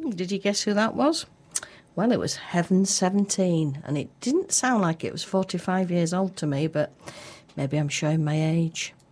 Did you guess who that was? Well, it was Heaven 17, and it didn't sound like it was 45 years old to me, but maybe I'm showing my age.